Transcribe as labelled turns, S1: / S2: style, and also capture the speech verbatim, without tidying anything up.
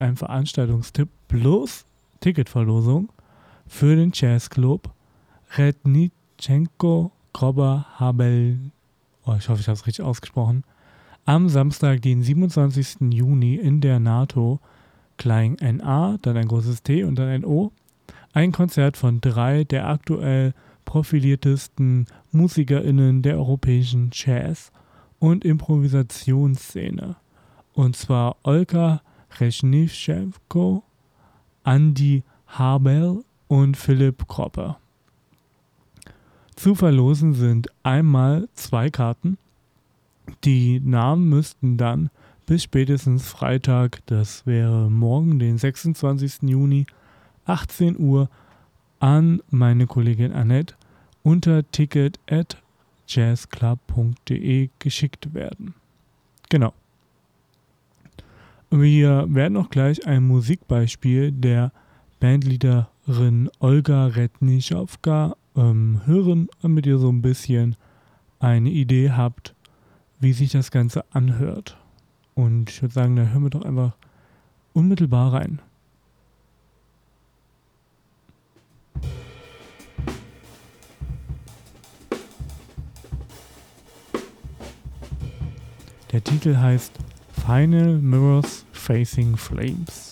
S1: ein Veranstaltungstipp plus Ticketverlosung für den Jazzclub Rednitschenko Grober Habel. Oh, ich hoffe, ich habe es richtig ausgesprochen. Am Samstag, den siebenundzwanzigsten Juni in der NATO, klein N A, dann ein großes T und dann ein O. Ein Konzert von drei der aktuell profiliertesten MusikerInnen der europäischen Jazz- und Improvisationsszene. Und zwar Olga Rezhnitschenko, Andy Habel und Philipp Kropper. Zu verlosen sind einmal zwei Karten. Die Namen müssten dann bis spätestens Freitag, das wäre morgen, den sechsundzwanzigsten Juni, achtzehn Uhr, an meine Kollegin Annette unter ticket at jazzclub punkt de geschickt werden. Genau. Wir werden auch gleich ein Musikbeispiel der Bandleaderin Olga Rednitschenko ähm, hören, damit ihr so ein bisschen eine Idee habt, wie sich das Ganze anhört. Und ich würde sagen, da hören wir doch einfach unmittelbar rein. Der Titel heißt Final Mirrors Facing Flames.